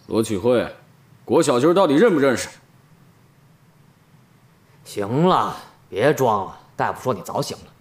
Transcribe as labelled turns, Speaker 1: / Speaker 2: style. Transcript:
Speaker 1: 罗启慧，郭小军到底认不认识？
Speaker 2: 行了，别装了。大夫说你早醒了，